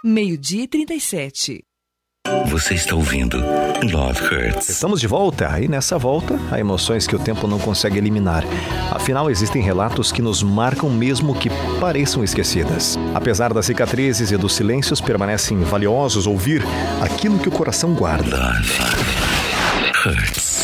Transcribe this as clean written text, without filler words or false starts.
12:37. Você está ouvindo Love Hurts. Estamos de volta, e nessa volta há emoções que o tempo não consegue eliminar. Afinal, existem relatos que nos marcam mesmo que pareçam esquecidas. Apesar das cicatrizes e dos silêncios, permanecem valiosos ouvir aquilo que o coração guarda. Love Hurts.